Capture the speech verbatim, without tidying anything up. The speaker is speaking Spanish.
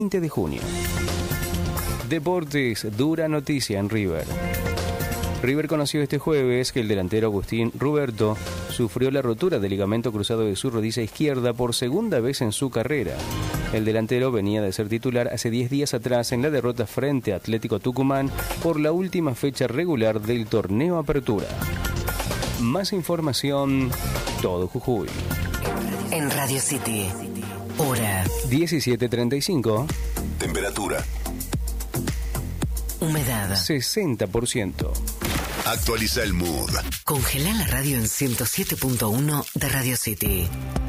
veinte de junio. Deportes, dura noticia en River. River conoció este jueves que el delantero Agustín Ruberto sufrió la rotura del ligamento cruzado de su rodilla izquierda por segunda vez en su carrera. El delantero venía de ser titular hace diez días atrás en la derrota frente a Atlético Tucumán por la última fecha regular del torneo Apertura. Más información, todo Jujuy. En Radio City, hora diecisiete treinta y cinco. Temperatura. Humedad sesenta por ciento. Actualiza el mood. Congela la radio en ciento siete punto uno de Radio City.